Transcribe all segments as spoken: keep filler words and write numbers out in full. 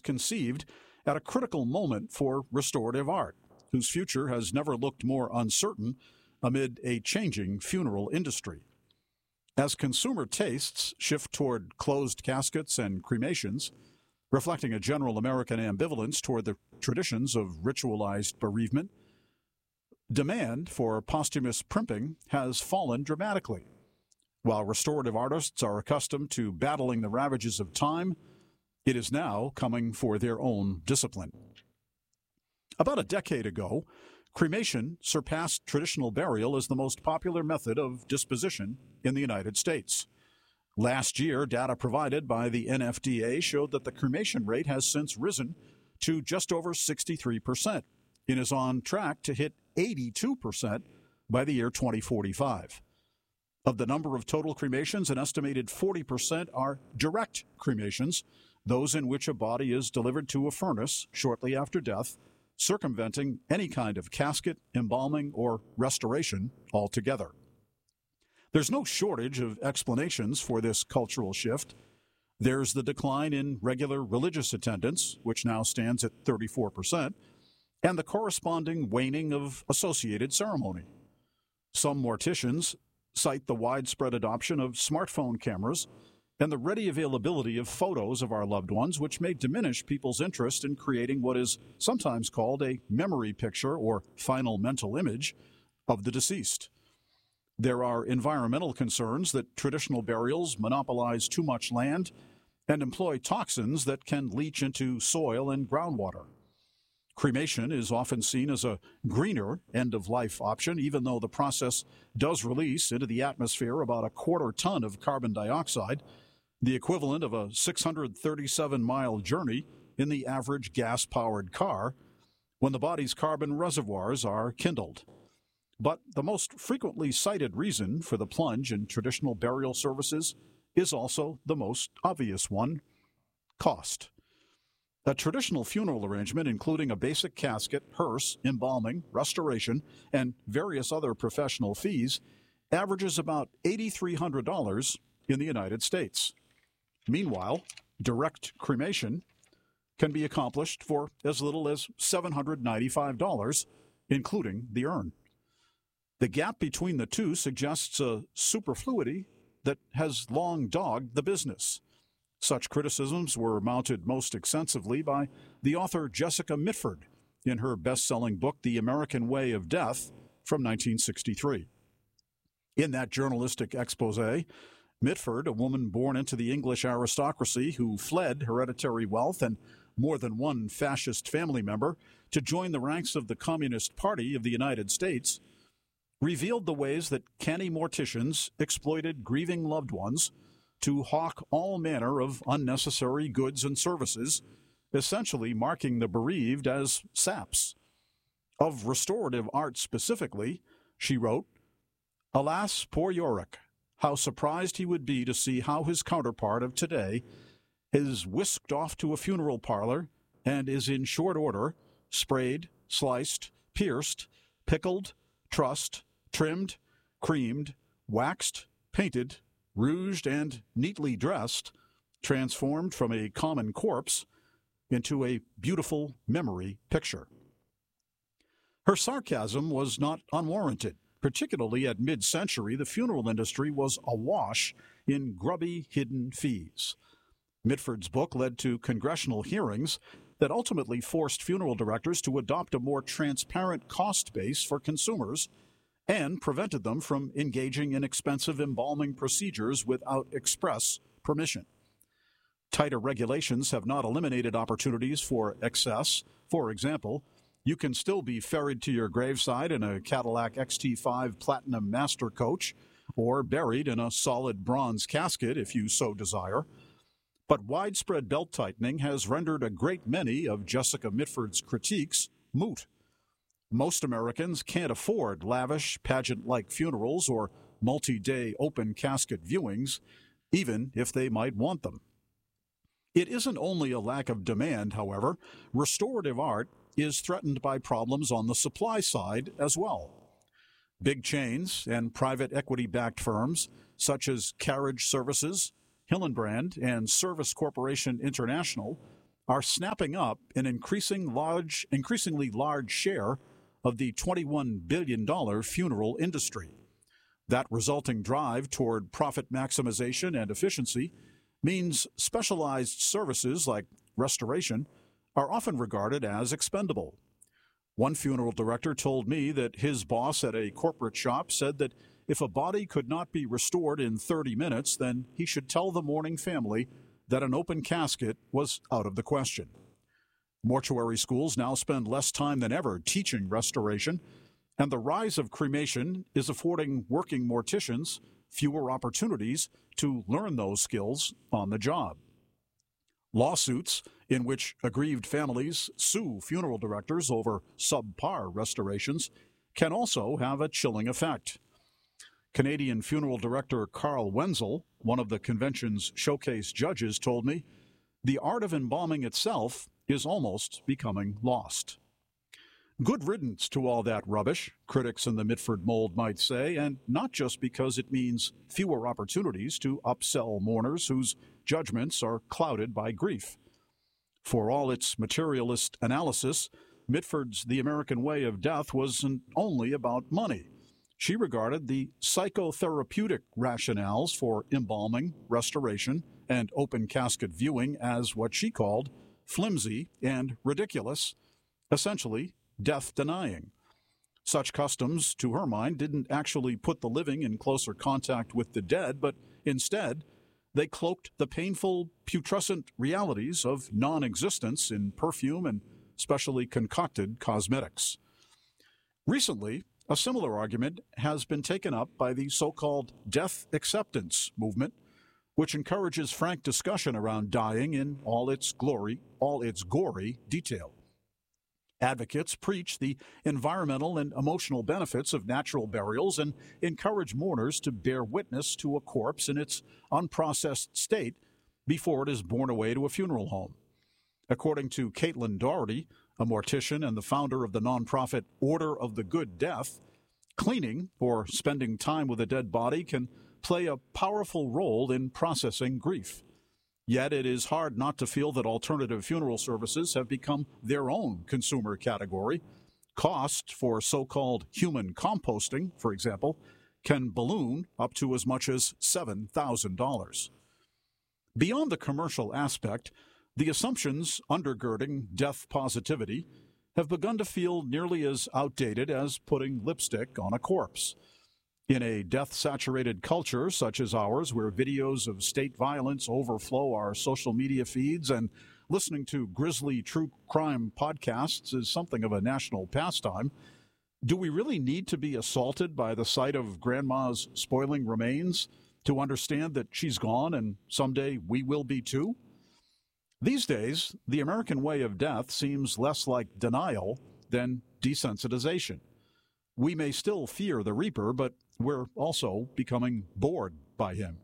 conceived at a critical moment for restorative art, whose future has never looked more uncertain amid a changing funeral industry. As consumer tastes shift toward closed caskets and cremations, reflecting a general American ambivalence toward the traditions of ritualized bereavement, demand for posthumous primping has fallen dramatically. While restorative artists are accustomed to battling the ravages of time, it is now coming for their own discipline. About a decade ago, cremation surpassed traditional burial as the most popular method of disposition in the United States. Last year, data provided by the N F D A showed that the cremation rate has since risen to just over sixty-three percent and is on track to hit eighty-two percent by the year twenty forty-five. Of the number of total cremations, an estimated forty percent are direct cremations, those in which a body is delivered to a furnace shortly after death, circumventing any kind of casket, embalming, or restoration altogether. There's no shortage of explanations for this cultural shift. There's the decline in regular religious attendance, which now stands at thirty-four percent, and the corresponding waning of associated ceremony. Some morticians cite the widespread adoption of smartphone cameras and the ready availability of photos of our loved ones, which may diminish people's interest in creating what is sometimes called a memory picture or final mental image of the deceased. There are environmental concerns that traditional burials monopolize too much land and employ toxins that can leach into soil and groundwater. Cremation is often seen as a greener end-of-life option, even though the process does release into the atmosphere about a quarter ton of carbon dioxide, the equivalent of a six hundred thirty-seven mile journey in the average gas-powered car, when the body's carbon reservoirs are kindled. But the most frequently cited reason for the plunge in traditional burial services is also the most obvious one: cost. A traditional funeral arrangement, including a basic casket, hearse, embalming, restoration, and various other professional fees, averages about eight thousand three hundred dollars in the United States. Meanwhile, direct cremation can be accomplished for as little as seven hundred ninety-five dollars, including the urn. The gap between the two suggests a superfluity that has long dogged the business. Such criticisms were mounted most extensively by the author Jessica Mitford in her best-selling book, The American Way of Death, from nineteen sixty-three. In that journalistic expose, Mitford, a woman born into the English aristocracy who fled hereditary wealth and more than one fascist family member to join the ranks of the Communist Party of the United States, revealed the ways that canny morticians exploited grieving loved ones to hawk all manner of unnecessary goods and services, essentially marking the bereaved as saps. Of restorative art specifically, she wrote, "Alas, poor Yorick, how surprised he would be to see how his counterpart of today is whisked off to a funeral parlor and is in short order sprayed, sliced, pierced, pickled, trussed, trimmed, creamed, waxed, painted, rouged, and neatly dressed, transformed from a common corpse into a beautiful memory picture." Her sarcasm was not unwarranted. Particularly at mid-century, the funeral industry was awash in grubby hidden fees. Mitford's book led to congressional hearings that ultimately forced funeral directors to adopt a more transparent cost base for consumers and prevented them from engaging in expensive embalming procedures without express permission. Tighter regulations have not eliminated opportunities for excess. For example, you can still be ferried to your graveside in a Cadillac X T five Platinum Master Coach or buried in a solid bronze casket if you so desire. But widespread belt-tightening has rendered a great many of Jessica Mitford's critiques moot. Most Americans can't afford lavish, pageant-like funerals or multi-day open casket viewings, even if they might want them. It isn't only a lack of demand, however. Restorative art is threatened by problems on the supply side as well. Big chains and private equity-backed firms, such as Carriage Services, Hillenbrand, and Service Corporation International, are snapping up an increasing large, increasingly large share of the twenty-one billion dollars funeral industry. That resulting drive toward profit maximization and efficiency means specialized services like restoration are often regarded as expendable. One funeral director told me that his boss at a corporate shop said that if a body could not be restored in thirty minutes, then he should tell the mourning family that an open casket was out of the question. Mortuary schools now spend less time than ever teaching restoration, and the rise of cremation is affording working morticians fewer opportunities to learn those skills on the job. Lawsuits in which aggrieved families sue funeral directors over subpar restorations can also have a chilling effect. Canadian funeral director Carl Wenzel, one of the convention's showcase judges, told me, "The art of embalming itself is almost becoming lost." Good riddance to all that rubbish, critics in the Mitford mold might say, and not just because it means fewer opportunities to upsell mourners whose judgments are clouded by grief. For all its materialist analysis, Mitford's The American Way of Death wasn't only about money. She regarded the psychotherapeutic rationales for embalming, restoration, and open casket viewing as what she called flimsy and ridiculous, essentially death-denying. Such customs, to her mind, didn't actually put the living in closer contact with the dead, but instead, they cloaked the painful, putrescent realities of non-existence in perfume and specially concocted cosmetics. Recently, a similar argument has been taken up by the so-called death acceptance movement, which encourages frank discussion around dying in all its glory, all its gory detail. Advocates preach the environmental and emotional benefits of natural burials and encourage mourners to bear witness to a corpse in its unprocessed state before it is borne away to a funeral home. According to Caitlin Doherty, a mortician and the founder of the nonprofit Order of the Good Death, cleaning or spending time with a dead body can play a powerful role in processing grief. Yet it is hard not to feel that alternative funeral services have become their own consumer category. Cost for so-called human composting, for example, can balloon up to as much as seven thousand dollars. Beyond the commercial aspect, the assumptions undergirding death positivity have begun to feel nearly as outdated as putting lipstick on a corpse. In a death-saturated culture such as ours, where videos of state violence overflow our social media feeds and listening to grisly true crime podcasts is something of a national pastime, do we really need to be assaulted by the sight of Grandma's spoiling remains to understand that she's gone and someday we will be too? These days, the American way of death seems less like denial than desensitization. We may still fear the Reaper, but we're also becoming bored by him.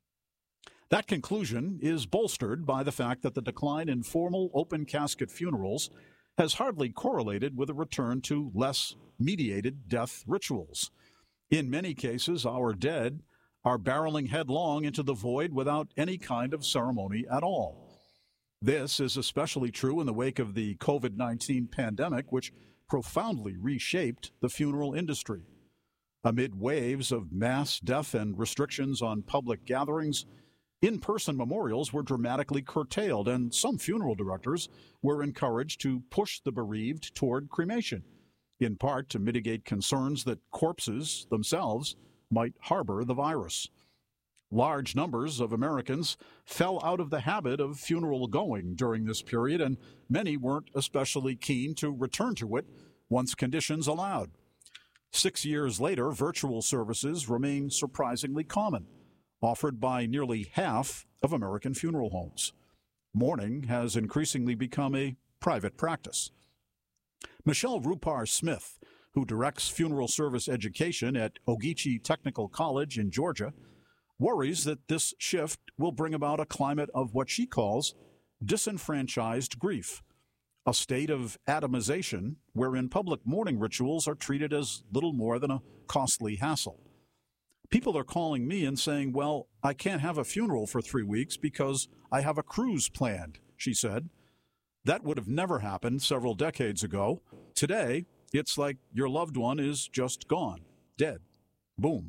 That conclusion is bolstered by the fact that the decline in formal open casket funerals has hardly correlated with a return to less mediated death rituals. In many cases, our dead are barreling headlong into the void without any kind of ceremony at all. This is especially true in the wake of the covid nineteen pandemic, which profoundly reshaped the funeral industry. Amid waves of mass death and restrictions on public gatherings, in-person memorials were dramatically curtailed, and some funeral directors were encouraged to push the bereaved toward cremation, in part to mitigate concerns that corpses themselves might harbor the virus. Large numbers of Americans fell out of the habit of funeral going during this period, and many weren't especially keen to return to it once conditions allowed. Six years later, virtual services remain surprisingly common, offered by nearly half of American funeral homes. Mourning has increasingly become a private practice. Michelle Rupar-Smith, who directs funeral service education at Ogeechee Technical College in Georgia, worries that this shift will bring about a climate of what she calls disenfranchised grief, a state of atomization wherein public mourning rituals are treated as little more than a costly hassle. People are calling me and saying, well, I can't have a funeral for three weeks because I have a cruise planned, she said. That would have never happened several decades ago. Today, it's like your loved one is just gone, dead. Boom.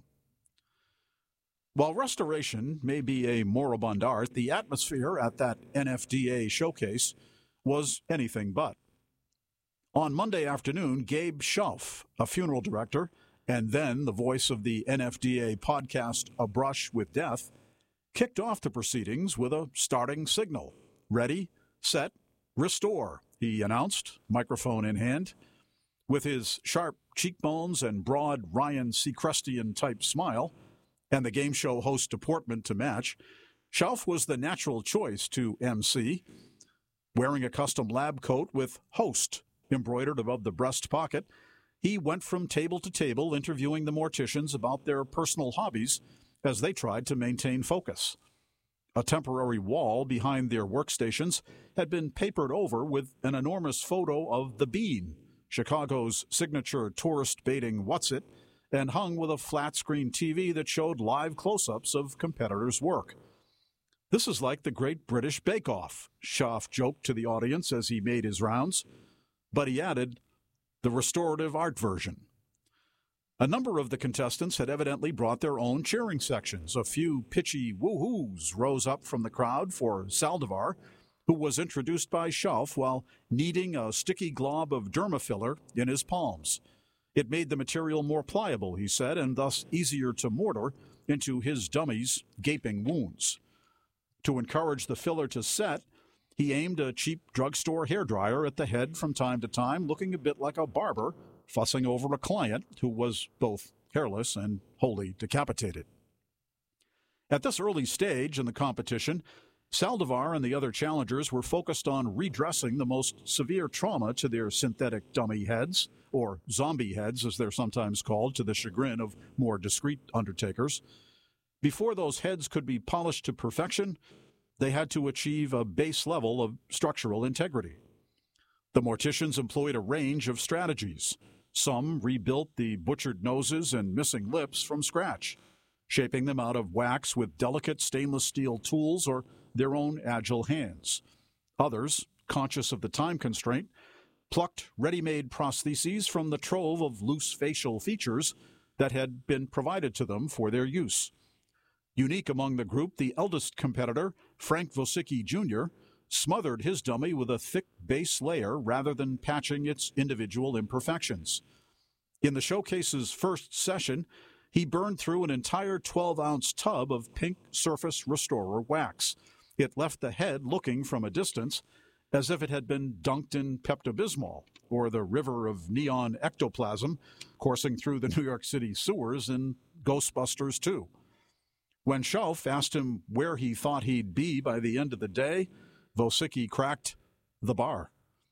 While restoration may be a moribund art, the atmosphere at that N F D A showcase was anything but. On Monday afternoon, Gabe Schauf, a funeral director, and then the voice of the N F D A podcast A Brush with Death, kicked off the proceedings with a starting signal. Ready, set, restore, he announced, microphone in hand. With his sharp cheekbones and broad Ryan Seacrestian-type smile, and the game show host deportment to match, Schauf was the natural choice to M C. Wearing a custom lab coat with host embroidered above the breast pocket, he went from table to table interviewing the morticians about their personal hobbies as they tried to maintain focus. A temporary wall behind their workstations had been papered over with an enormous photo of The Bean, Chicago's signature tourist-baiting what's-it, and hung with a flat-screen T V that showed live close-ups of competitors' work. "This is like the Great British Bake Off," Schauf joked to the audience as he made his rounds. But he added, "the restorative art version." A number of the contestants had evidently brought their own cheering sections. A few pitchy woo-hoos rose up from the crowd for Saldivar, who was introduced by Schauf while kneading a sticky glob of dermafiller in his palms. It made the material more pliable, he said, and thus easier to mortar into his dummy's gaping wounds. To encourage the filler to set, he aimed a cheap drugstore hairdryer at the head from time to time, looking a bit like a barber fussing over a client who was both hairless and wholly decapitated. At this early stage in the competition, Saldivar and the other challengers were focused on redressing the most severe trauma to their synthetic dummy heads, or zombie heads as they're sometimes called, to the chagrin of more discreet undertakers. Before those heads could be polished to perfection, they had to achieve a base level of structural integrity. The morticians employed a range of strategies. Some rebuilt the butchered noses and missing lips from scratch, shaping them out of wax with delicate stainless steel tools or their own agile hands. Others, conscious of the time constraint, plucked ready-made prostheses from the trove of loose facial features that had been provided to them for their use. Unique among the group, the eldest competitor, Frank Vosicki Junior, smothered his dummy with a thick base layer rather than patching its individual imperfections. In the showcase's first session, he burned through an entire twelve-ounce tub of pink surface restorer wax. It left the head looking from a distance as if it had been dunked in Pepto-Bismol, or the river of neon ectoplasm coursing through the New York City sewers in Ghostbusters two. When Schauf asked him where he thought he'd be by the end of the day, Vosicki cracked, "the bar."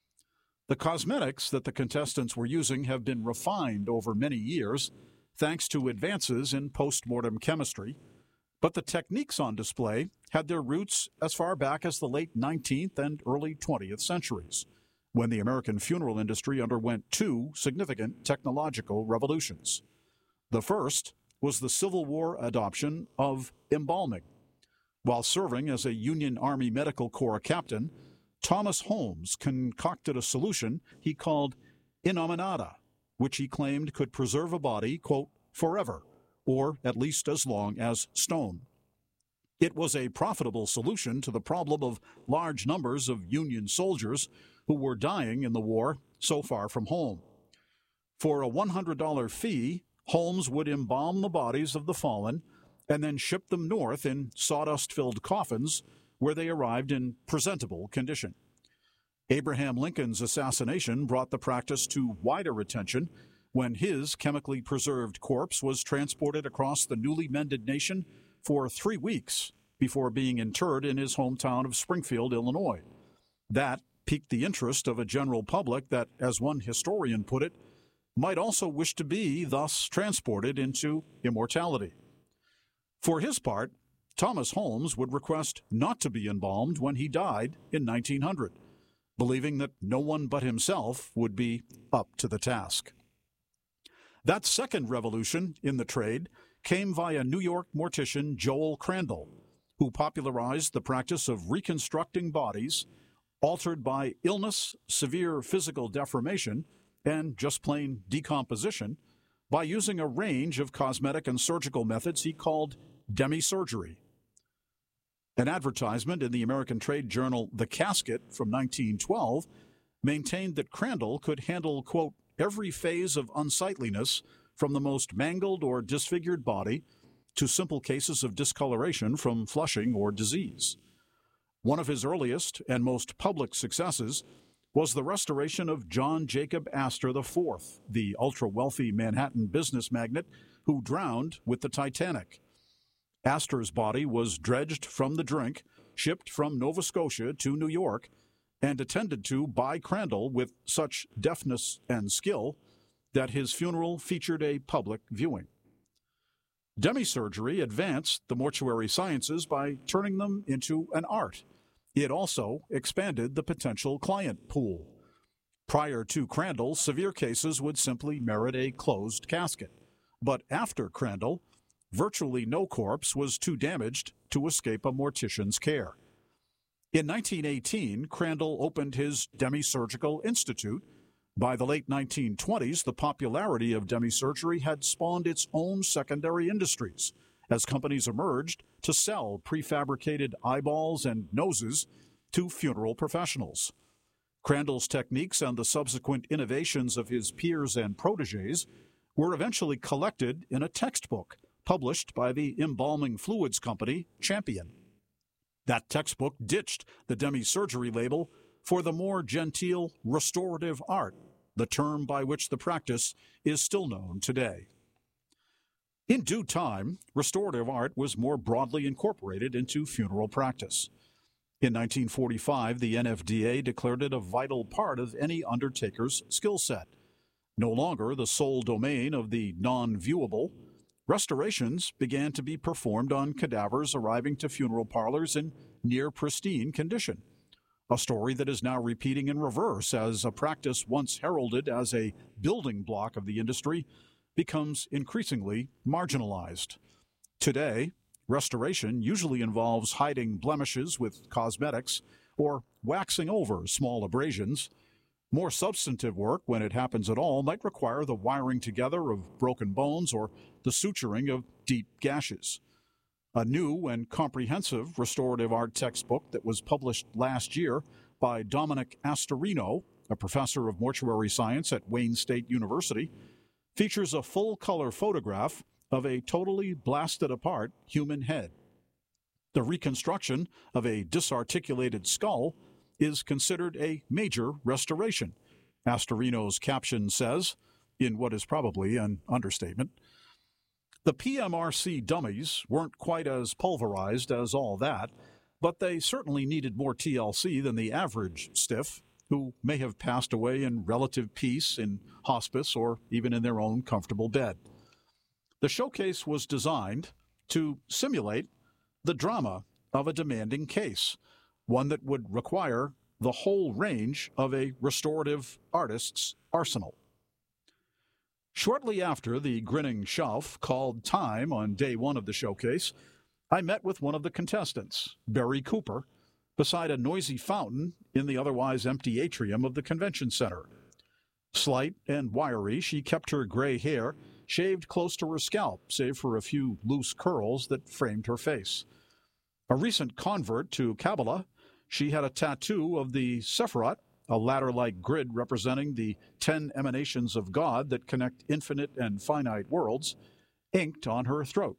The cosmetics that the contestants were using have been refined over many years, thanks to advances in post-mortem chemistry, but the techniques on display had their roots as far back as the late nineteenth and early twentieth centuries, when the American funeral industry underwent two significant technological revolutions. The first was the Civil War adoption of embalming. While serving as a Union Army Medical Corps captain, Thomas Holmes concocted a solution he called Innominata, which he claimed could preserve a body, quote, forever, or at least as long as stone. It was a profitable solution to the problem of large numbers of Union soldiers who were dying in the war so far from home. For a one hundred dollars fee, Holmes would embalm the bodies of the fallen and then ship them north in sawdust-filled coffins where they arrived in presentable condition. Abraham Lincoln's assassination brought the practice to wider attention when his chemically preserved corpse was transported across the newly mended nation for three weeks before being interred in his hometown of Springfield, Illinois. That piqued the interest of a general public that, as one historian put it, might also wish to be thus transported into immortality. For his part, Thomas Holmes would request not to be embalmed when he died in nineteen hundred, believing that no one but himself would be up to the task. That second revolution in the trade came via New York mortician Joel Crandall, who popularized the practice of reconstructing bodies altered by illness, severe physical deformation, and just plain decomposition, by using a range of cosmetic and surgical methods he called demi-surgery. An advertisement in the American trade journal The Casket from nineteen twelve maintained that Crandall could handle, quote, every phase of unsightliness from the most mangled or disfigured body to simple cases of discoloration from flushing or disease. One of his earliest and most public successes was the restoration of John Jacob Astor the Fourth, the ultra-wealthy Manhattan business magnate who drowned with the Titanic. Astor's body was dredged from the drink, shipped from Nova Scotia to New York, and attended to by Crandall with such deftness and skill that his funeral featured a public viewing. Demi-surgery advanced the mortuary sciences by turning them into an art. It also expanded the potential client pool. Prior to Crandall, severe cases would simply merit a closed casket. But after Crandall, virtually no corpse was too damaged to escape a mortician's care. In nineteen eighteen, Crandall opened his Demi-Surgical Institute. By the late nineteen twenties, the popularity of demi-surgery had spawned its own secondary industries as companies emerged to sell prefabricated eyeballs and noses to funeral professionals. Crandall's techniques and the subsequent innovations of his peers and protégés were eventually collected in a textbook published by the embalming fluids company Champion. That textbook ditched the demi-surgery label for the more genteel restorative art, the term by which the practice is still known today. In due time, restorative art was more broadly incorporated into funeral practice. In nineteen forty-five, the N F D A declared it a vital part of any undertaker's skill set. No longer the sole domain of the non-viewable, restorations began to be performed on cadavers arriving to funeral parlors in near-pristine condition, a story that is now repeating in reverse as a practice once heralded as a building block of the industry becomes increasingly marginalized. Today, restoration usually involves hiding blemishes with cosmetics or waxing over small abrasions. More substantive work, when it happens at all, might require the wiring together of broken bones or the suturing of deep gashes. A new and comprehensive restorative art textbook that was published last year by Dominic Astorino, a professor of mortuary science at Wayne State University, features a full-color photograph of a totally blasted-apart human head. The reconstruction of a disarticulated skull is considered a major restoration, Astorino's caption says, in what is probably an understatement. The P M R C dummies weren't quite as pulverized as all that, but they certainly needed more T L C than the average stiff, who may have passed away in relative peace in hospice or even in their own comfortable bed. The showcase was designed to simulate the drama of a demanding case, one that would require the whole range of a restorative artist's arsenal. Shortly after the grinning Schauf called time on day one of the showcase, I met with one of the contestants, Barry Cooper, beside a noisy fountain in the otherwise empty atrium of the convention center. Slight and wiry, she kept her gray hair shaved close to her scalp, save for a few loose curls that framed her face. A recent convert to Kabbalah, she had a tattoo of the Sephirot, a ladder-like grid representing the ten emanations of God that connect infinite and finite worlds, inked on her throat.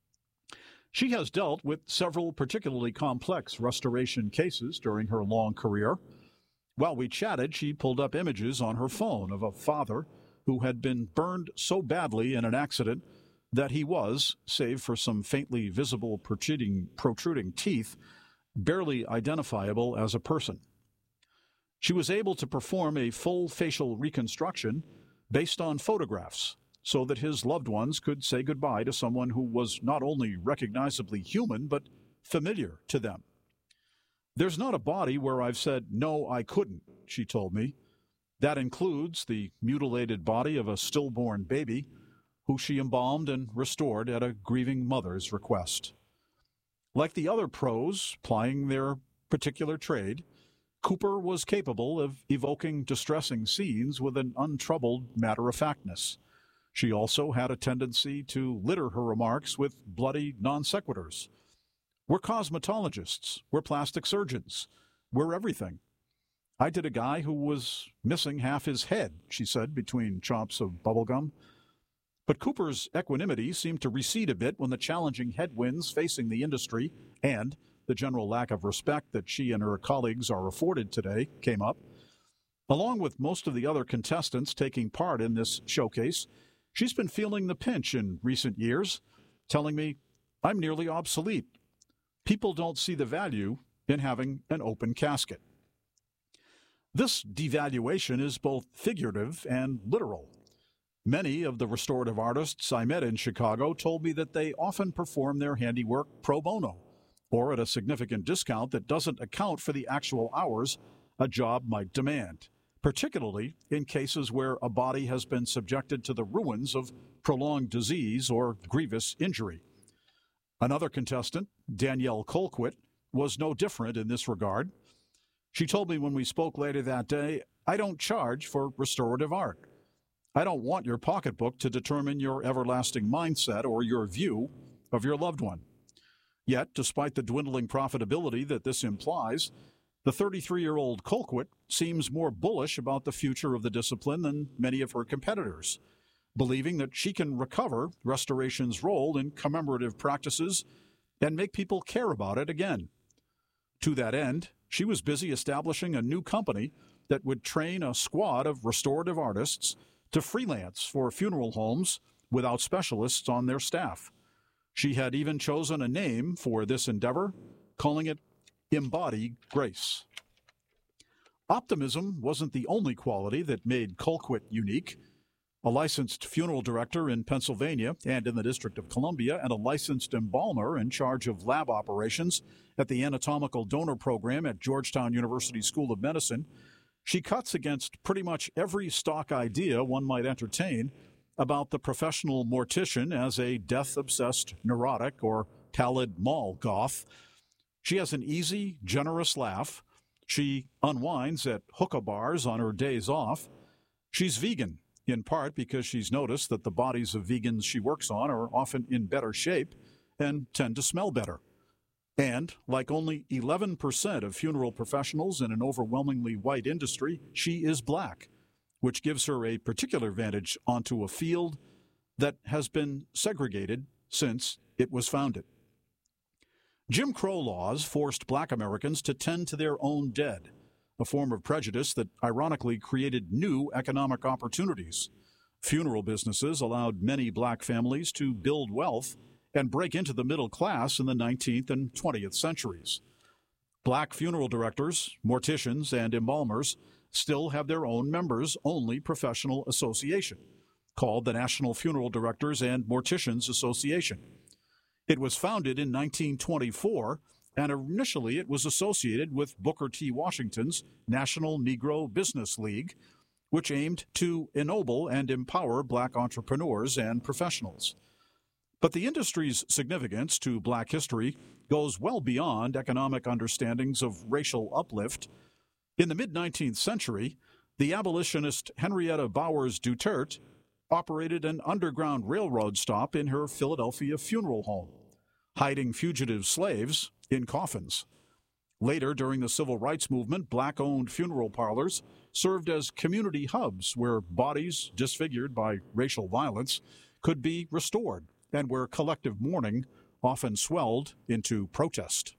She has dealt with several particularly complex restoration cases during her long career. While we chatted, she pulled up images on her phone of a father who had been burned so badly in an accident that he was, save for some faintly visible protruding, protruding teeth, barely identifiable as a person. She was able to perform a full facial reconstruction based on photographs so that his loved ones could say goodbye to someone who was not only recognizably human, but familiar to them. There's not a body where I've said, no, I couldn't, she told me. That includes the mutilated body of a stillborn baby who she embalmed and restored at a grieving mother's request. Like the other pros plying their particular trade, Cooper was capable of evoking distressing scenes with an untroubled matter-of-factness. She also had a tendency to litter her remarks with bloody non sequiturs. We're cosmetologists. We're plastic surgeons. We're everything. I did a guy who was missing half his head, she said, between chomps of bubblegum. But Cooper's equanimity seemed to recede a bit when the challenging headwinds facing the industry and the general lack of respect that she and her colleagues are afforded today came up. Along with most of the other contestants taking part in this showcase, she's been feeling the pinch in recent years, telling me, I'm nearly obsolete. People don't see the value in having an open casket. This devaluation is both figurative and literal. Many of the restorative artists I met in Chicago told me that they often perform their handiwork pro bono, or at a significant discount that doesn't account for the actual hours a job might demand, particularly in cases where a body has been subjected to the ruins of prolonged disease or grievous injury. Another contestant, Danielle Colquitt, was no different in this regard. She told me when we spoke later that day, I don't charge for restorative art. I don't want your pocketbook to determine your everlasting mindset or your view of your loved one. Yet, despite the dwindling profitability that this implies, the thirty-three-year-old Colquitt seems more bullish about the future of the discipline than many of her competitors, believing that she can recover restoration's role in commemorative practices and make people care about it again. To that end, she was busy establishing a new company that would train a squad of restorative artists to freelance for funeral homes without specialists on their staff. She had even chosen a name for this endeavor, calling it Embody Grace. Optimism wasn't the only quality that made Colquitt unique. A licensed funeral director in Pennsylvania and in the District of Columbia, and a licensed embalmer in charge of lab operations at the Anatomical Donor Program at Georgetown University School of Medicine, she cuts against pretty much every stock idea one might entertain about the professional mortician as a death-obsessed neurotic or pallid mall goth. She has an easy, generous laugh. She unwinds at hookah bars on her days off. She's vegan, in part because she's noticed that the bodies of vegans she works on are often in better shape and tend to smell better. And, like only eleven percent of funeral professionals in an overwhelmingly white industry, she is black, which gives her a particular advantage onto a field that has been segregated since it was founded. Jim Crow laws forced black Americans to tend to their own dead, a form of prejudice that ironically created new economic opportunities. Funeral businesses allowed many black families to build wealth and break into the middle class in the nineteenth and twentieth centuries. Black funeral directors, morticians, and embalmers still have their own members-only professional association, called the National Funeral Directors and Morticians Association. It was founded in nineteen twenty-four, and initially it was associated with Booker T. Washington's National Negro Business League, which aimed to ennoble and empower black entrepreneurs and professionals. But the industry's significance to black history goes well beyond economic understandings of racial uplift. In the mid-nineteenth century, the abolitionist Henrietta Bowers Duterte operated an underground railroad stop in her Philadelphia funeral home, hiding fugitive slaves in coffins. Later, during the Civil Rights Movement, black-owned funeral parlors served as community hubs where bodies disfigured by racial violence could be restored and where collective mourning often swelled into protest.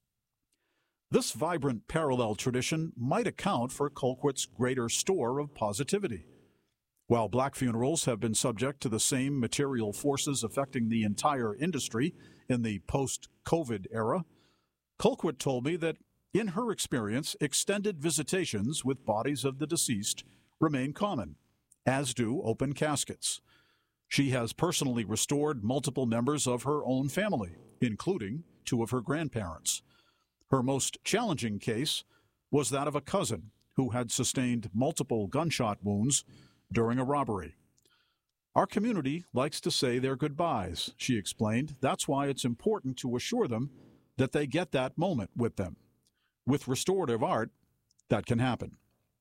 This vibrant parallel tradition might account for Colquitt's greater store of positivity. While black funerals have been subject to the same material forces affecting the entire industry in the post-COVID era, Colquitt told me that, in her experience, extended visitations with bodies of the deceased remain common, as do open caskets. She has personally restored multiple members of her own family, including two of her grandparents. Her most challenging case was that of a cousin who had sustained multiple gunshot wounds during a robbery. Our community likes to say their goodbyes, she explained. That's why it's important to assure them that they get that moment with them. With restorative art, that can happen.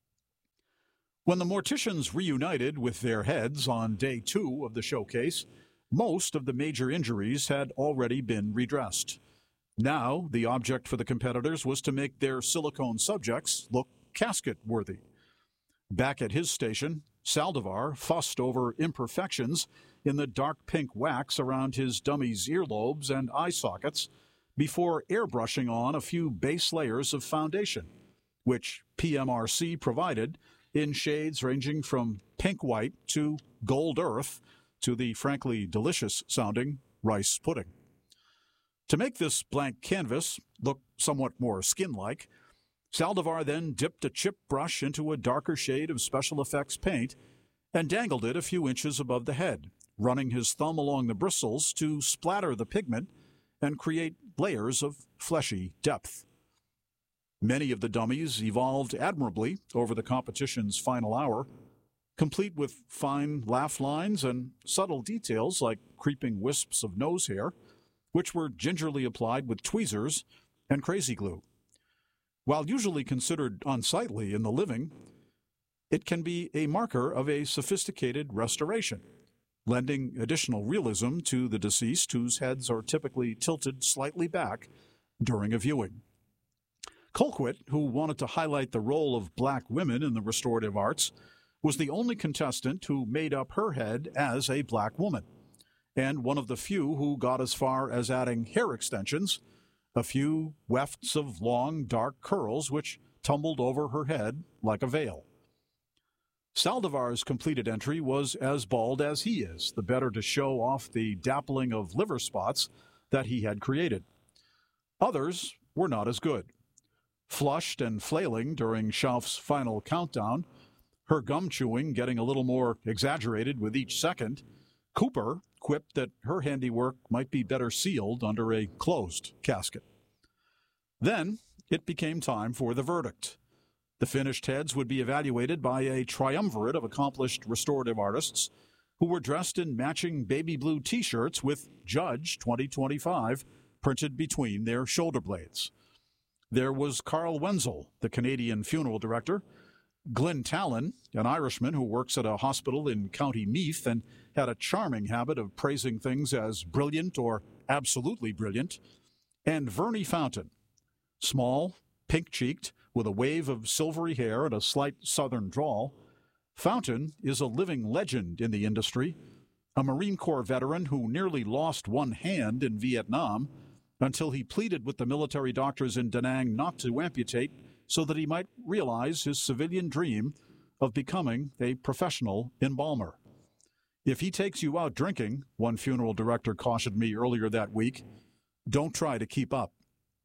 When the morticians reunited with their heads on day two of the showcase, most of the major injuries had already been redressed. Now, the object for the competitors was to make their silicone subjects look casket-worthy. Back at his station, Saldivar fussed over imperfections in the dark pink wax around his dummy's earlobes and eye sockets before airbrushing on a few base layers of foundation, which P M R C provided in shades ranging from pink-white to gold earth to the frankly delicious-sounding rice pudding. To make this blank canvas look somewhat more skin-like, Saldivar then dipped a chip brush into a darker shade of special effects paint and dangled it a few inches above the head, running his thumb along the bristles to splatter the pigment and create layers of fleshy depth. Many of the dummies evolved admirably over the competition's final hour, complete with fine laugh lines and subtle details like creeping wisps of nose hair, which were gingerly applied with tweezers and crazy glue. While usually considered unsightly in the living, it can be a marker of a sophisticated restoration, lending additional realism to the deceased whose heads are typically tilted slightly back during a viewing. Colquitt, who wanted to highlight the role of black women in the restorative arts, was the only contestant who made up her head as a black woman, and one of the few who got as far as adding hair extensions, a few wefts of long, dark curls which tumbled over her head like a veil. Saldivar's completed entry was as bald as he is, the better to show off the dappling of liver spots that he had created. Others were not as good. Flushed and flailing during Schauf's final countdown, her gum chewing getting a little more exaggerated with each second, Cooper quipped that her handiwork might be better sealed under a closed casket. Then it became time for the verdict. The finished heads would be evaluated by a triumvirate of accomplished restorative artists who were dressed in matching baby blue T-shirts with Judge twenty twenty-five printed between their shoulder blades. There was Carl Wenzel, the Canadian funeral director, Glyn Talon, an Irishman who works at a hospital in County Meath and had a charming habit of praising things as brilliant or absolutely brilliant, and Vernie Fountain, small, pink-cheeked, with a wave of silvery hair and a slight southern drawl. Fountain is a living legend in the industry, a Marine Corps veteran who nearly lost one hand in Vietnam until he pleaded with the military doctors in Da Nang not to amputate so that he might realize his civilian dream of becoming a professional embalmer. If he takes you out drinking, one funeral director cautioned me earlier that week, don't try to keep up.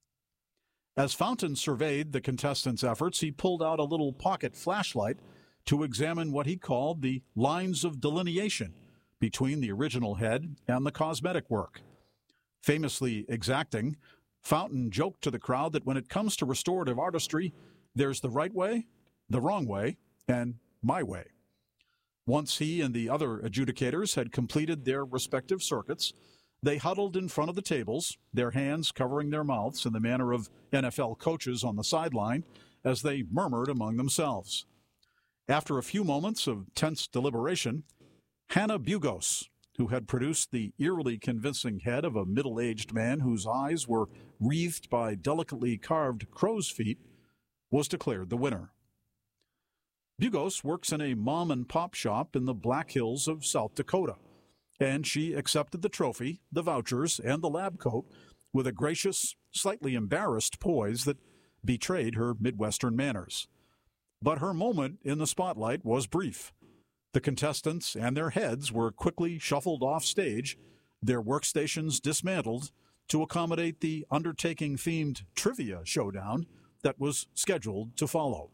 As Fountain surveyed the contestants' efforts, he pulled out a little pocket flashlight to examine what he called the lines of delineation between the original head and the cosmetic work. Famously exacting, Fountain joked to the crowd that when it comes to restorative artistry, there's the right way, the wrong way, and my way. Once he and the other adjudicators had completed their respective circuits, they huddled in front of the tables, their hands covering their mouths in the manner of N F L coaches on the sideline, as they murmured among themselves. After a few moments of tense deliberation, Hannah Bugos, who had produced the eerily convincing head of a middle-aged man whose eyes were wreathed by delicately carved crow's feet, was declared the winner. Bugos works in a mom-and-pop shop in the Black Hills of South Dakota, and she accepted the trophy, the vouchers, and the lab coat with a gracious, slightly embarrassed poise that betrayed her Midwestern manners. But her moment in the spotlight was brief. The contestants and their heads were quickly shuffled off stage, their workstations dismantled to accommodate the undertaking-themed trivia showdown that was scheduled to follow.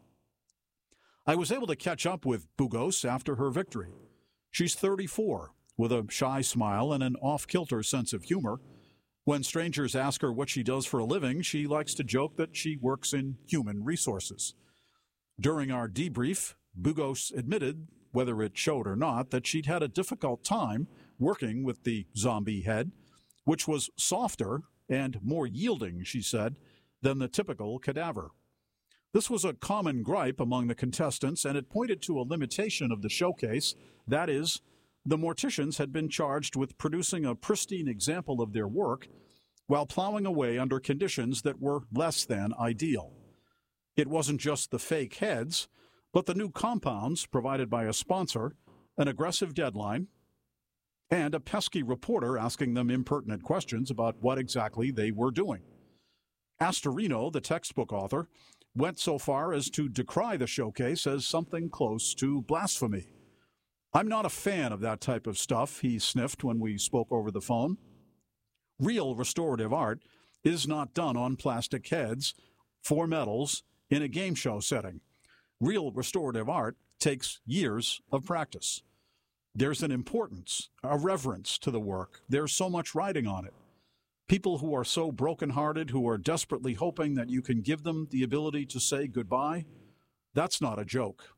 I was able to catch up with Bugos after her victory. She's thirty-four, with a shy smile and an off-kilter sense of humor. When strangers ask her what she does for a living, she likes to joke that she works in human resources. During our debrief, Bugos admitted, whether it showed or not, that she'd had a difficult time working with the zombie head, which was softer and more yielding, she said, than the typical cadaver. This was a common gripe among the contestants, and it pointed to a limitation of the showcase. That is, the morticians had been charged with producing a pristine example of their work while plowing away under conditions that were less than ideal. It wasn't just the fake heads, but the new compounds provided by a sponsor, an aggressive deadline, and a pesky reporter asking them impertinent questions about what exactly they were doing. Astorino, the textbook author, went so far as to decry the showcase as something close to blasphemy. "I'm not a fan of that type of stuff," he sniffed when we spoke over the phone. Real restorative art is not done on plastic heads for medals in a game show setting. Real restorative art takes years of practice. There's an importance, a reverence to the work. There's so much riding on it. People who are so brokenhearted, who are desperately hoping that you can give them the ability to say goodbye, that's not a joke.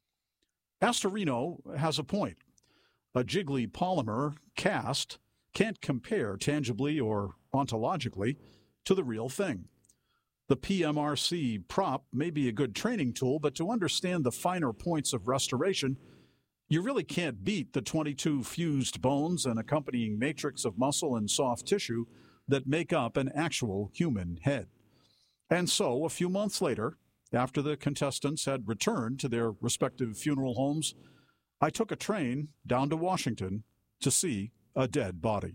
Astorino has a point. A jiggly polymer cast can't compare tangibly or ontologically to the real thing. The P M R C prop may be a good training tool, but to understand the finer points of restoration, you really can't beat the twenty-two fused bones and accompanying matrix of muscle and soft tissue that make up an actual human head. And so, a few months later, after the contestants had returned to their respective funeral homes, I took a train down to Washington to see a dead body.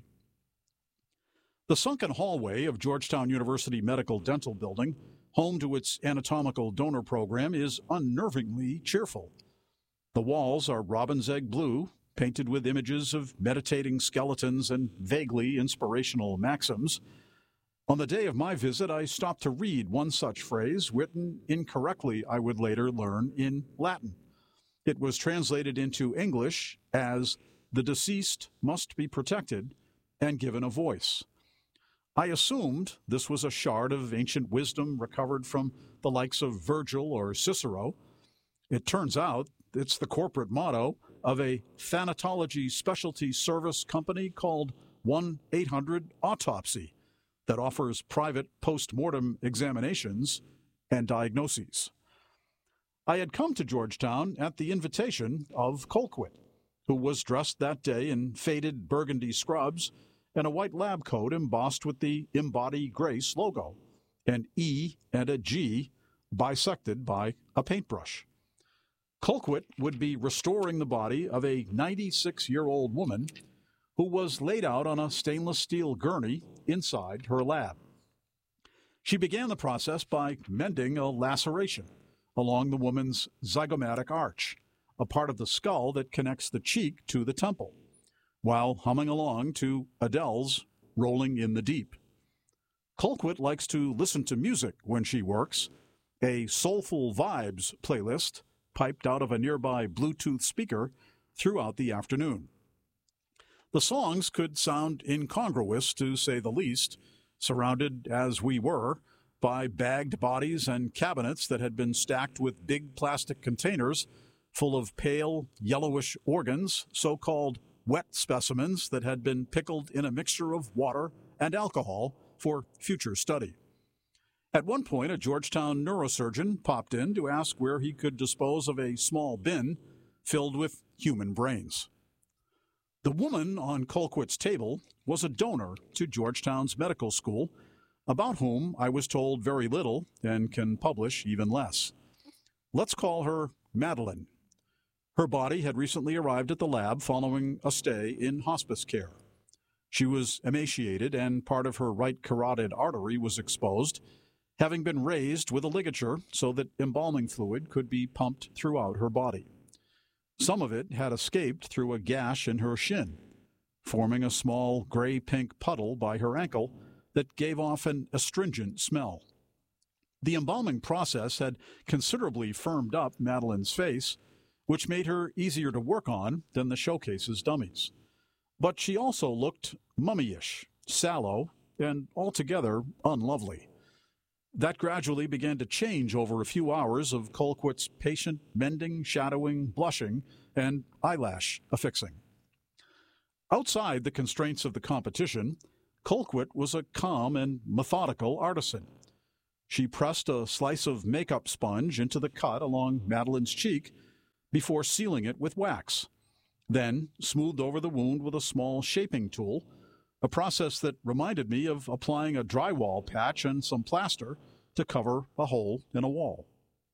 The sunken hallway of Georgetown University Medical Dental Building, home to its anatomical donor program, is unnervingly cheerful. The walls are robin's egg blue, painted with images of meditating skeletons and vaguely inspirational maxims. On the day of my visit, I stopped to read one such phrase, written incorrectly, I would later learn, in Latin. It was translated into English as, "The deceased must be protected and given a voice." I assumed this was a shard of ancient wisdom recovered from the likes of Virgil or Cicero. It turns out it's the corporate motto of a thanatology specialty service company called one eight hundred autopsy that offers private post-mortem examinations and diagnoses. I had come to Georgetown at the invitation of Colquitt, who was dressed that day in faded burgundy scrubs and a white lab coat embossed with the Embody Grace logo, an E and a G bisected by a paintbrush. Colquitt would be restoring the body of a ninety-six-year-old woman who was laid out on a stainless steel gurney inside her lab. She began the process by mending a laceration along the woman's zygomatic arch, a part of the skull that connects the cheek to the temple, while humming along to Adele's Rolling in the Deep. Colquitt likes to listen to music when she works, a Soulful Vibes playlist piped out of a nearby Bluetooth speaker throughout the afternoon. The songs could sound incongruous, to say the least, surrounded, as we were, by bagged bodies and cabinets that had been stacked with big plastic containers full of pale, yellowish organs, so-called wet specimens that had been pickled in a mixture of water and alcohol for future study. At one point, a Georgetown neurosurgeon popped in to ask where he could dispose of a small bin filled with human brains. The woman on Colquitt's table was a donor to Georgetown's medical school, about whom I was told very little and can publish even less. Let's call her Madeline. Her body had recently arrived at the lab following a stay in hospice care. She was emaciated and part of her right carotid artery was exposed, having been raised with a ligature so that embalming fluid could be pumped throughout her body. Some of it had escaped through a gash in her shin, forming a small gray-pink puddle by her ankle that gave off an astringent smell. The embalming process had considerably firmed up Madeline's face, which made her easier to work on than the showcase's dummies. But she also looked mummy-ish, sallow, and altogether unlovely. That gradually began to change over a few hours of Colquitt's patient mending, shadowing, blushing, and eyelash affixing. Outside the constraints of the competition, Colquitt was a calm and methodical artisan. She pressed a slice of makeup sponge into the cut along Madeline's cheek before sealing it with wax, then smoothed over the wound with a small shaping tool, a process that reminded me of applying a drywall patch and some plaster to cover a hole in a wall.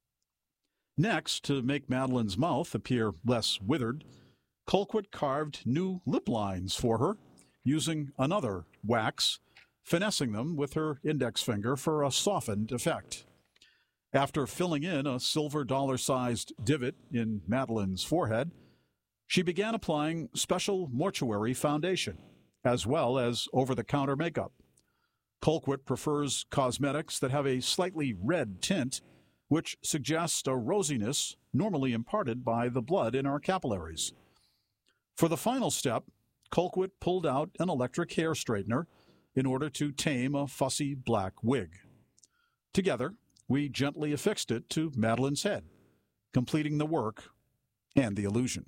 Next, to make Madeline's mouth appear less withered, Colquitt carved new lip lines for her, using another wax, finessing them with her index finger for a softened effect. After filling in a silver dollar-sized divot in Madeline's forehead, she began applying special mortuary foundation, as well as over-the-counter makeup. Colquitt prefers cosmetics that have a slightly red tint, which suggests a rosiness normally imparted by the blood in our capillaries. For the final step, Colquitt pulled out an electric hair straightener in order to tame a fussy black wig. Together, we gently affixed it to Madeline's head, completing the work and the illusion.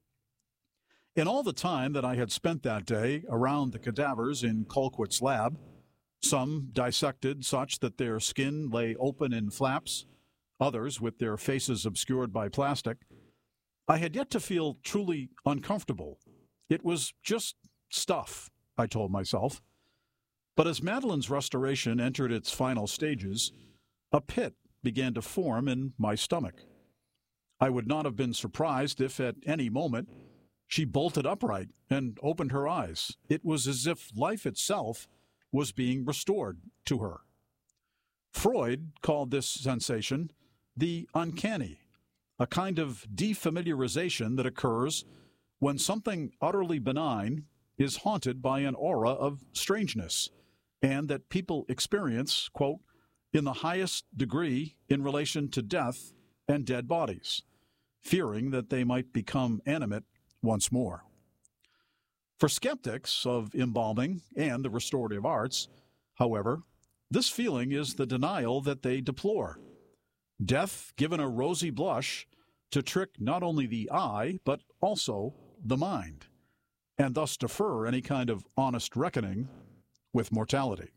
In all the time that I had spent that day around the cadavers in Colquitt's lab, some dissected such that their skin lay open in flaps, others with their faces obscured by plastic, I had yet to feel truly uncomfortable. It was just stuff, I told myself. But as Madeline's restoration entered its final stages, a pit began to form in my stomach. I would not have been surprised if at any moment she bolted upright and opened her eyes. It was as if life itself was being restored to her. Freud called this sensation the uncanny, a kind of defamiliarization that occurs when something utterly benign is haunted by an aura of strangeness, and that people experience, quote, in the highest degree in relation to death and dead bodies, fearing that they might become animate once more. For skeptics of embalming and the restorative arts, however, this feeling is the denial that they deplore. Death given a rosy blush to trick not only the eye, but also the mind, and thus defer any kind of honest reckoning with mortality.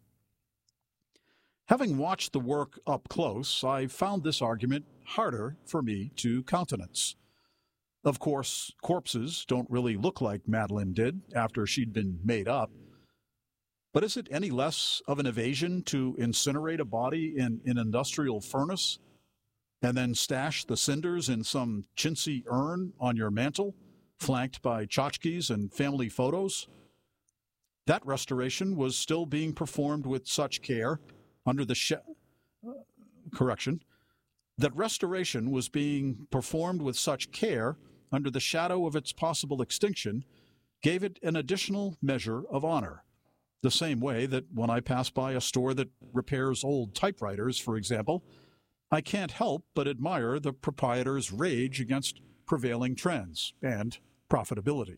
Having watched the work up close, I found this argument harder for me to countenance. Of course, corpses don't really look like Madeline did after she'd been made up. But is it any less of an evasion to incinerate a body in an industrial furnace and then stash the cinders in some chintzy urn on your mantel, flanked by tchotchkes and family photos? That restoration was still being performed with such care under the sh- uh, correction. That restoration was being performed with such care under the shadow of its possible extinction gave it an additional measure of honor. The same way that when I pass by a store that repairs old typewriters, for example, I can't help but admire the proprietor's rage against prevailing trends and profitability.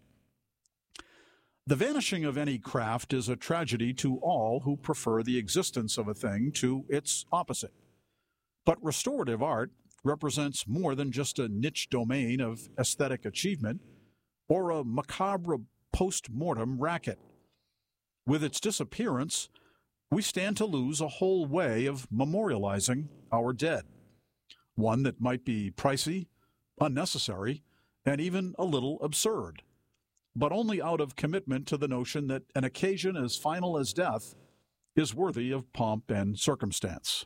The vanishing of any craft is a tragedy to all who prefer the existence of a thing to its opposite. But restorative art represents more than just a niche domain of aesthetic achievement or a macabre post-mortem racket. With its disappearance, we stand to lose a whole way of memorializing our dead, one that might be pricey, unnecessary, and even a little absurd, but only out of commitment to the notion that an occasion as final as death is worthy of pomp and circumstance.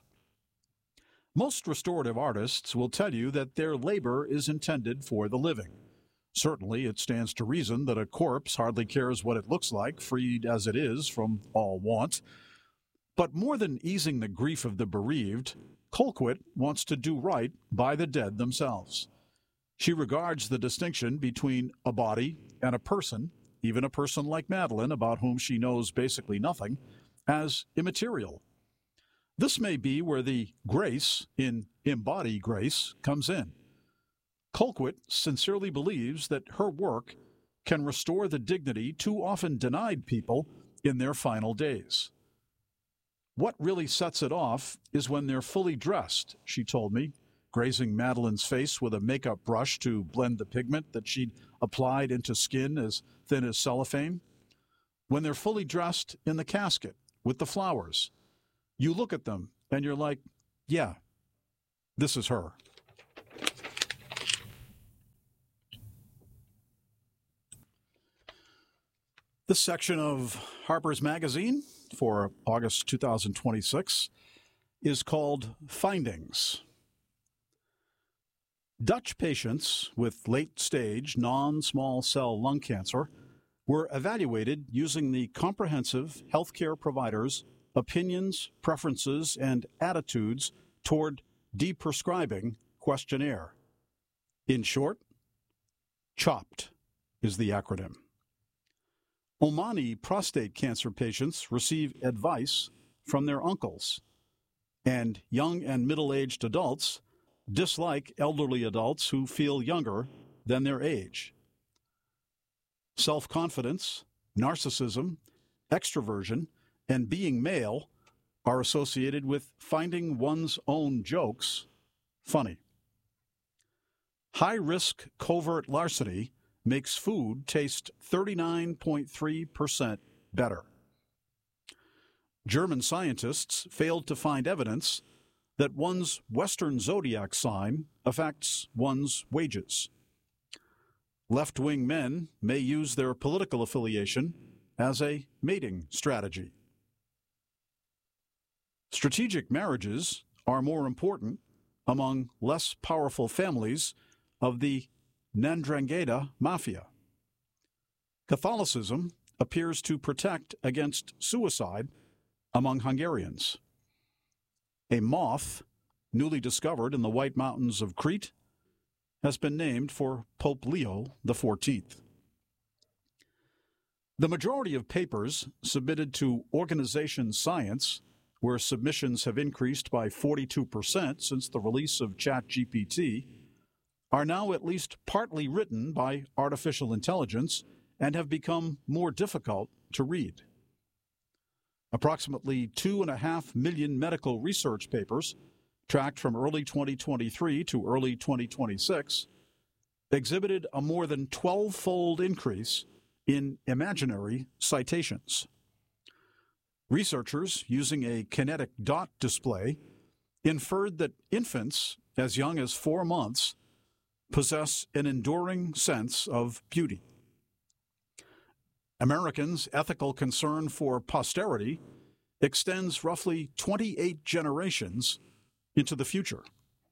Most restorative artists will tell you that their labor is intended for the living. Certainly, it stands to reason that a corpse hardly cares what it looks like, freed as it is from all want. But more than easing the grief of the bereaved, Colquitt wants to do right by the dead themselves. She regards the distinction between a body and a person, even a person like Madeline, about whom she knows basically nothing, as immaterial. This may be where the grace in embody grace comes in. Colquitt sincerely believes that her work can restore the dignity too often denied people in their final days. What really sets it off is when they're fully dressed, she told me, grazing Madeline's face with a makeup brush to blend the pigment that she'd applied into skin as thin as cellophane. When they're fully dressed in the casket with the flowers, you look at them and you're like, Yeah, this is her. This section of Harper's Magazine for August two thousand twenty-six is called Findings. Dutch patients with late-stage non-small cell lung cancer were evaluated using the Comprehensive Healthcare Providers' Opinions, Preferences, and Attitudes Toward Deprescribing Questionnaire. In short, CHOPPED is the acronym. Omani prostate cancer patients receive advice from their uncles, and young and middle-aged adults dislike elderly adults who feel younger than their age. Self-confidence, narcissism, extroversion, and being male are associated with finding one's own jokes funny. High-risk covert larceny makes food taste thirty-nine point three percent better. German scientists failed to find evidence that one's Western zodiac sign affects one's wages. Left-wing men may use their political affiliation as a mating strategy. Strategic marriages are more important among less powerful families of the Ndrangheta Mafia. Catholicism appears to protect against suicide among Hungarians. A moth, newly discovered in the White Mountains of Crete, has been named for Pope Leo the fourteenth. The majority of papers submitted to Organization Science, where submissions have increased by forty-two percent since the release of ChatGPT, are now at least partly written by artificial intelligence and have become more difficult to read. Approximately two and a half million medical research papers, tracked from early twenty twenty-three to early twenty twenty-six, exhibited a more than twelve-fold increase in imaginary citations. Researchers, using a kinetic dot display, inferred that infants as young as four months possess an enduring sense of beauty. Americans' ethical concern for posterity extends roughly twenty-eight generations into the future.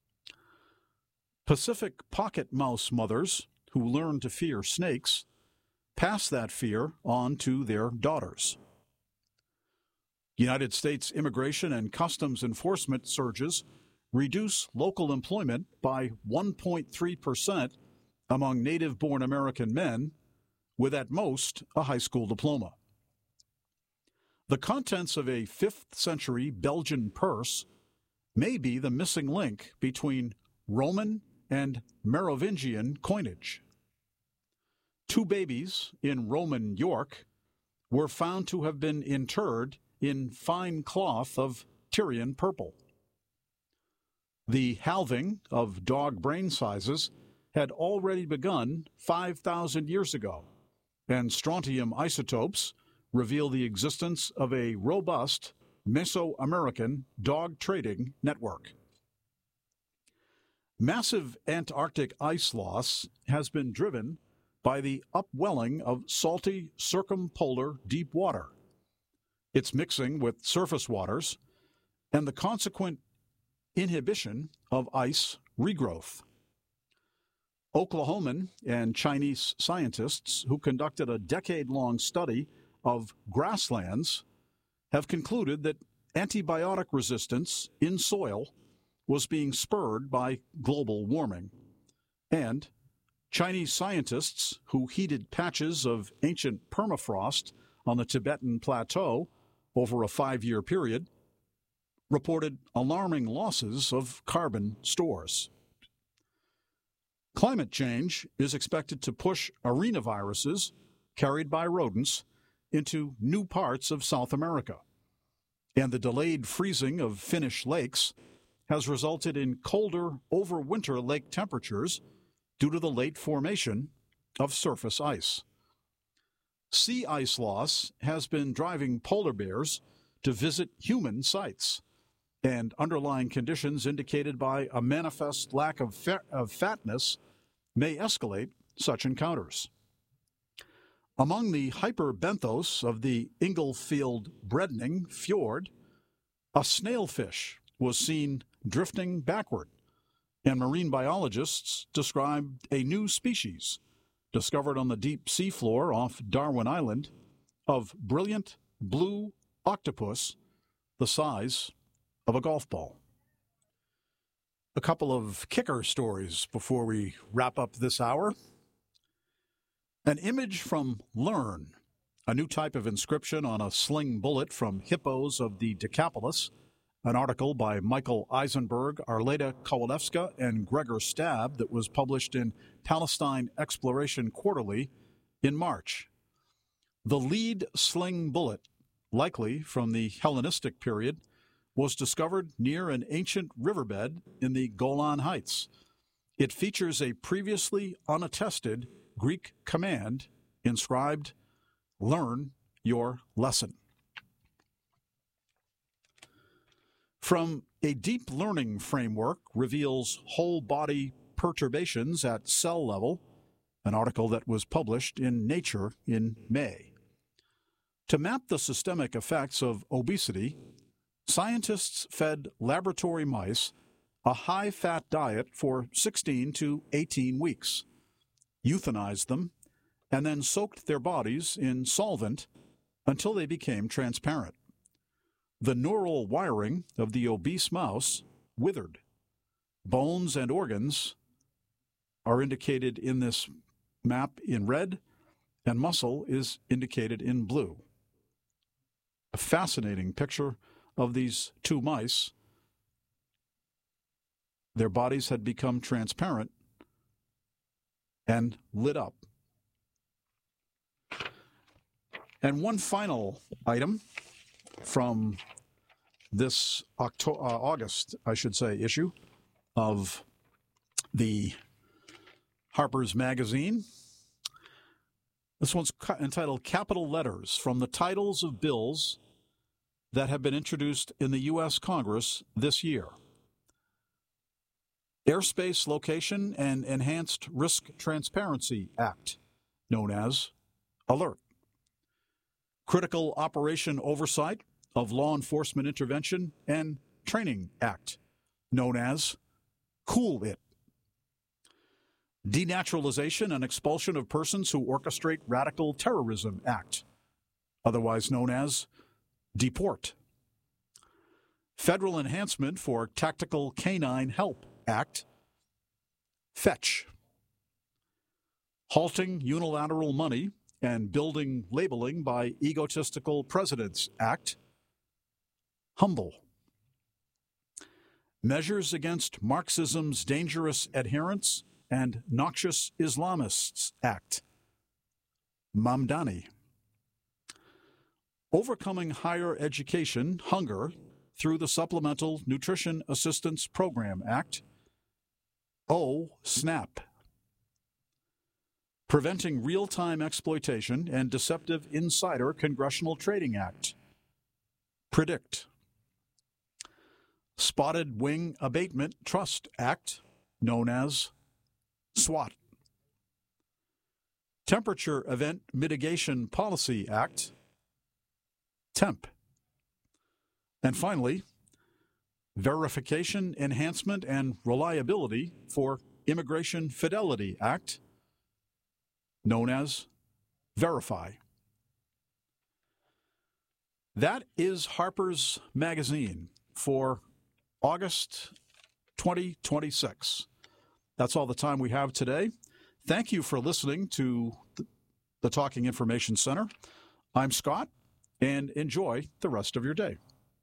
Pacific pocket mouse mothers who learn to fear snakes pass that fear on to their daughters. United States immigration and customs enforcement surges reduce local employment by one point three percent among native-born American men with at most a high school diploma. The contents of a fifth-century Belgian purse may be the missing link between Roman and Merovingian coinage. Two babies in Roman York were found to have been interred in fine cloth of Tyrian purple. The halving of dog brain sizes had already begun five thousand years ago, and strontium isotopes reveal the existence of a robust Mesoamerican dog trading network. Massive Antarctic ice loss has been driven by the upwelling of salty circumpolar deep water, its mixing with surface waters, and the consequent inhibition of ice regrowth. Oklahoman and Chinese scientists who conducted a decade-long study of grasslands have concluded that antibiotic resistance in soil was being spurred by global warming, and Chinese scientists who heated patches of ancient permafrost on the Tibetan Plateau over a five-year period reported alarming losses of carbon stores. Climate change is expected to push arenaviruses carried by rodents into new parts of South America, and the delayed freezing of Finnish lakes has resulted in colder overwinter lake temperatures due to the late formation of surface ice. Sea ice loss has been driving polar bears to visit human sites, and underlying conditions indicated by a manifest lack of, fat, of fatness may escalate such encounters. Among the hyperbenthos of the Inglefield Bredning Fjord, a snailfish was seen drifting backward, and marine biologists described a new species discovered on the deep seafloor off Darwin Island of brilliant blue octopus the size of a golf ball. A couple of kicker stories before we wrap up this hour. An image from Learn, a new type of inscription on a sling bullet from hippos of the Decapolis, an article by Michael Eisenberg, Arleta Kowalewska, and Gregor Stab that was published in Palestine Exploration Quarterly in March. The lead sling bullet, likely from the Hellenistic period, was discovered near an ancient riverbed in the Golan Heights. It features a previously unattested Greek command inscribed, "Learn your lesson." From a deep learning framework reveals whole body perturbations at cell level, an article that was published in Nature in May. To map the systemic effects of obesity, scientists fed laboratory mice a high-fat diet for sixteen to eighteen weeks, euthanized them, and then soaked their bodies in solvent until they became transparent. The neural wiring of the obese mouse withered. Bones and organs are indicated in this map in red, and muscle is indicated in blue. A fascinating picture of these two mice. Their bodies had become transparent and lit up. And one final item from this October, uh, August, I should say, issue of the Harper's Magazine. This one's entitled Capital Letters from the Titles of Bills that have been introduced in the U S Congress this year. Airspace Location and Enhanced Risk Transparency Act, known as ALERT. Critical Operation Oversight of Law Enforcement Intervention and Training Act, known as COOL IT. Denaturalization and Expulsion of Persons Who Orchestrate Radical Terrorism Act, otherwise known as DEPORT. Federal Enhancement for Tactical Canine Help Act, FETCH. Halting Unilateral Money and Building Labeling by Egotistical Presidents Act, HUMBLE. Measures Against Marxism's Dangerous Adherents and Noxious Islamists Act, Mamdani. Overcoming Higher Education Hunger through the Supplemental Nutrition Assistance Program Act, O SNAP. Preventing Real-Time Exploitation and Deceptive Insider Congressional Trading Act, PREDICT. Spotted Wing Abatement Trust Act, known as SWAT. Temperature Event Mitigation Policy Act, TEMP. And finally, Verification, Enhancement, and Reliability for Immigration Fidelity Act, known as Verify. That is Harper's Magazine for August twenty twenty-six. That's all the time we have today. Thank you for listening to the Talking Information Center. I'm Scott, and enjoy the rest of your day.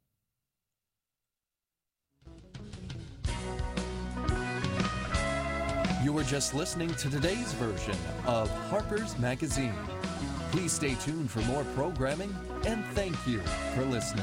You were just listening to today's version of Harper's Magazine. Please stay tuned for more programming, and thank you for listening.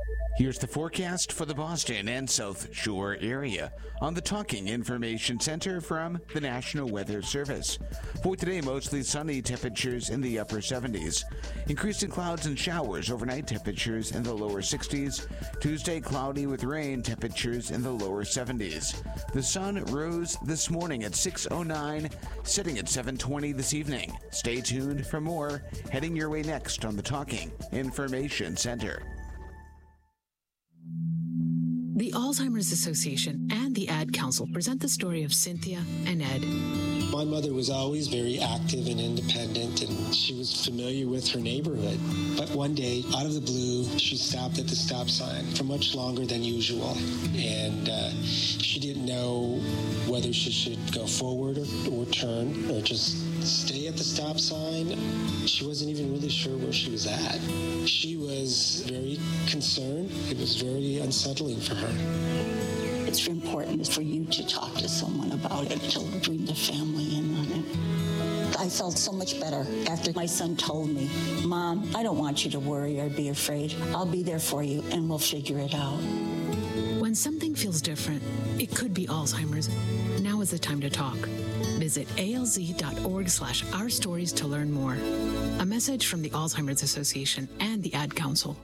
Here's the forecast for the Boston and South Shore area on the Talking Information Center from the National Weather Service. For today, mostly sunny, temperatures in the upper seventies. Increasing clouds and showers, overnight temperatures in the lower sixties. Tuesday, cloudy with rain, temperatures in the lower seventies. The sun rose this morning at six oh nine, setting at seven twenty this evening. Stay tuned for more, heading your way next on the Talking Information Center. The Alzheimer's Association and the Ad Council present the story of Cynthia and Ed. My mother was always very active and independent, and she was familiar with her neighborhood. But one day, out of the blue, she stopped at the stop sign for much longer than usual. And uh, she didn't know whether she should go forward or, or turn or just stay at the stop sign. She wasn't even really sure where she was at. She was very concerned. It was very unsettling for her. It's important for you to talk to someone about it, to bring the family in on it. I felt so much better after my son told me, Mom, I don't want you to worry or be afraid. I'll be there for you and we'll figure it out. When something feels different, it could be Alzheimer's. Now is the time to talk. Visit alz.org slash our stories to learn more. A message from the Alzheimer's Association and the Ad Council.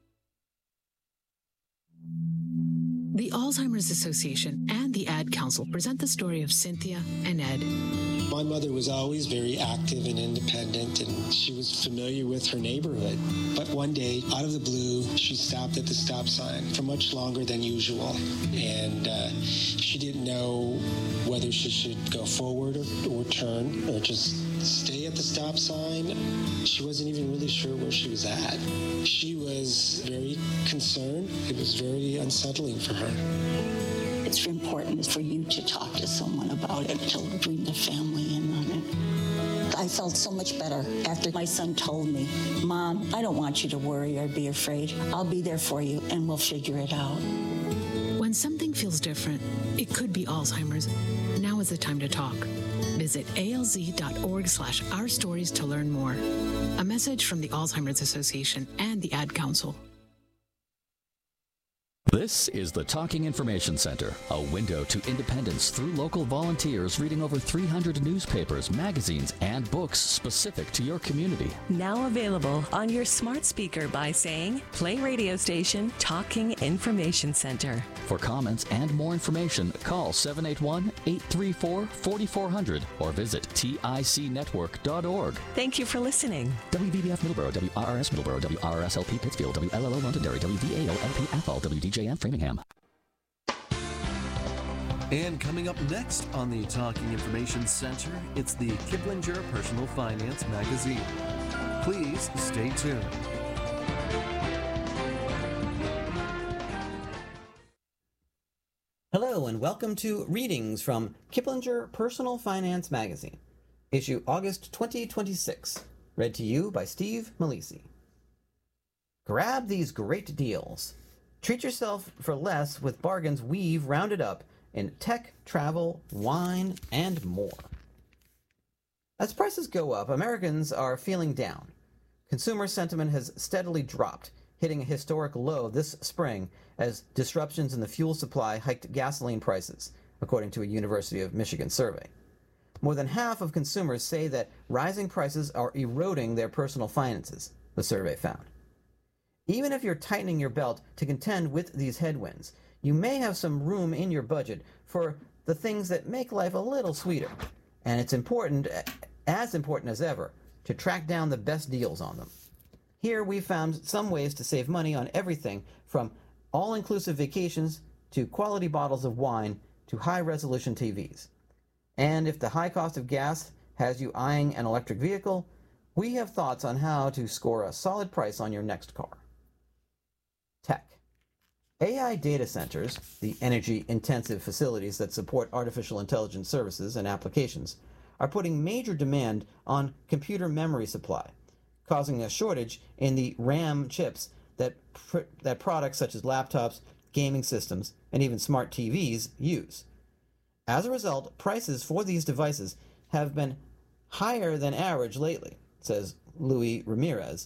The Alzheimer's Association and the Ad Council present the story of Cynthia and Ed. My mother was always very active and independent, and she was familiar with her neighborhood. But one day, out of the blue, she stopped at the stop sign for much longer than usual. And uh, she didn't know whether she should go forward or, or turn or just stay at the stop sign. She wasn't even really sure where she was at. She was very concerned. It was very unsettling for her. It's important for you to talk to someone about it, to bring the family in on it. I felt so much better after my son told me, Mom, I don't want you to worry or be afraid. I'll be there for you and we'll figure it out. When something feels different, it could be Alzheimer's. Now is the time to talk. Visit alz.org slash our stories to learn more. A message from the Alzheimer's Association and the Ad Council. This is the Talking Information Center, a window to independence through local volunteers reading over three hundred newspapers, magazines, and books specific to your community. Now available on your smart speaker by saying, play radio station Talking Information Center. For comments and more information, call seven eight one, eight three four, four four zero zero or visit tic network dot org. Thank you for listening. W V B F Middleborough, W R R S Middleborough, W R R S L P Pittsfield, W L L O Londonderry, W V A L L P Athol, W D J M Framingham. And coming up next on the Talking Information Center, it's the Kiplinger Personal Finance Magazine. Please stay tuned. Hello and welcome to Readings from Kiplinger Personal Finance Magazine, issue August twenty twenty-six, read to you by Steve Malisi. Grab these great deals. Treat yourself for less with bargains we've rounded up in tech, travel, wine, and more. As prices go up, Americans are feeling down. Consumer sentiment has steadily dropped, hitting a historic low this spring as disruptions in the fuel supply hiked gasoline prices, according to a University of Michigan survey. More than half of consumers say that rising prices are eroding their personal finances, the survey found. Even if you're tightening your belt to contend with these headwinds, you may have some room in your budget for the things that make life a little sweeter. And it's important, as important as ever, to track down the best deals on them. Here we found some ways to save money on everything from all-inclusive vacations to quality bottles of wine to high-resolution T Vs. And if the high cost of gas has you eyeing an electric vehicle, we have thoughts on how to score a solid price on your next car. Tech. A I data centers, the energy-intensive facilities that support artificial intelligence services and applications, are putting major demand on computer memory supply, causing a shortage in the RAM chips that, pr- that products such as laptops, gaming systems, and even smart T Vs use. As a result, prices for these devices have been higher than average lately, says Luis Ramirez,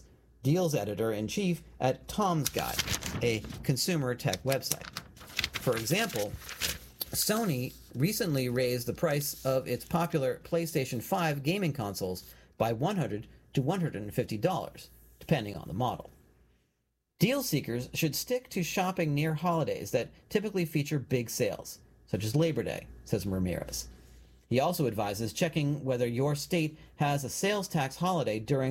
deals editor-in-chief at Tom's Guide, a consumer tech website. For example, Sony recently raised the price of its popular PlayStation five gaming consoles by one hundred dollars to one hundred fifty dollars, depending on the model. Deal seekers should stick to shopping near holidays that typically feature big sales, such as Labor Day, says Ramirez. He also advises checking whether your state has a sales tax holiday during